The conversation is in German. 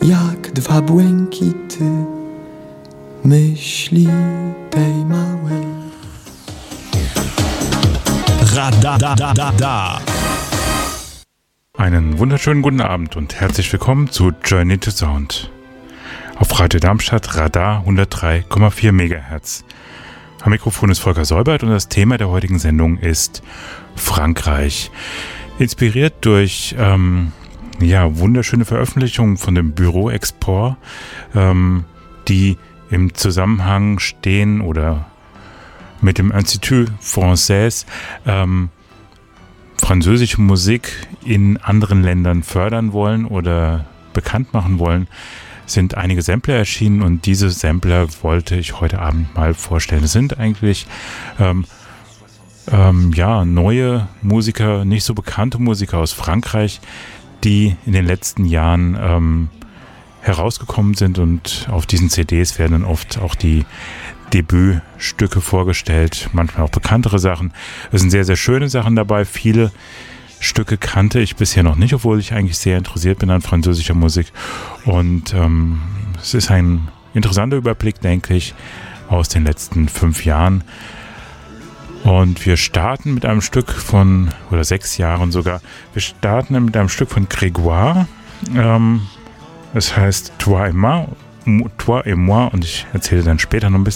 jak dwa błękity myśli tej małej. Radar. Einen wunderschönen guten Abend und herzlich willkommen zu Journey to Sound. Auf Radio Darmstadt Radar 103,4 MHz. Am Mikrofon ist Volker Seubert und das Thema der heutigen Sendung ist Frankreich. Inspiriert durch wunderschöne Veröffentlichungen von dem Bureau Export, die im Zusammenhang stehen oder mit dem Institut Français französische Musik in anderen Ländern fördern wollen oder bekannt machen wollen, sind einige Sampler erschienen und diese Sampler wollte ich heute Abend mal vorstellen. Es sind eigentlich neue Musiker, nicht so bekannte Musiker aus Frankreich, die in den letzten Jahren herausgekommen sind, und auf diesen CDs werden dann oft auch die Debütstücke vorgestellt, manchmal auch bekanntere Sachen. Es sind sehr, sehr schöne Sachen dabei. Viele Stücke kannte ich bisher noch nicht, obwohl ich eigentlich sehr interessiert bin an französischer Musik. Und es ist ein interessanter Überblick, denke ich, aus den letzten 5 Jahren. Und wir starten mit einem Stück von, oder 6 Jahren sogar, wir starten mit einem Stück von Grégoire. Es heißt Toi et moi, und ich erzähle dann später noch ein bisschen